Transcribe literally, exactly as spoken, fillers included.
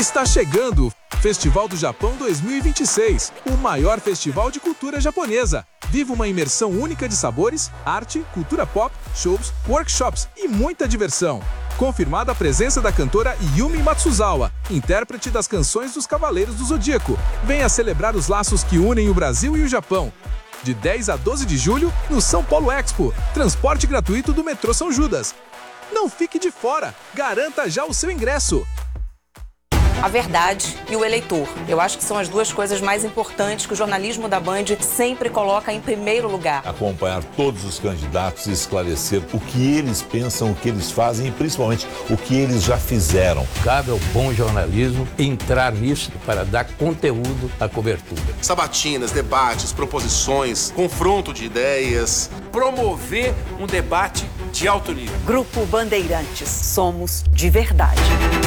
Está chegando o Festival do Japão dois mil e vinte e seis, o maior festival de cultura japonesa. Viva uma imersão única de sabores, arte, cultura pop, shows, workshops e muita diversão. Confirmada a presença da cantora Yumi Matsuzawa, intérprete das canções dos Cavaleiros do Zodíaco. Venha celebrar os laços que unem o Brasil e o Japão. De dez a doze de julho, no São Paulo Expo. Transporte gratuito do metrô São Judas. Não fique de fora, garanta já o seu ingresso. A verdade e o eleitor. Eu acho que são as duas coisas mais importantes que o jornalismo da Band sempre coloca em primeiro lugar. Acompanhar todos os candidatos e esclarecer o que eles pensam, o que eles fazem e principalmente o que eles já fizeram. Cabe ao bom jornalismo entrar nisso para dar conteúdo à cobertura. Sabatinas, debates, proposições, confronto de ideias. Promover um debate de alto nível. Grupo Bandeirantes. Somos de verdade.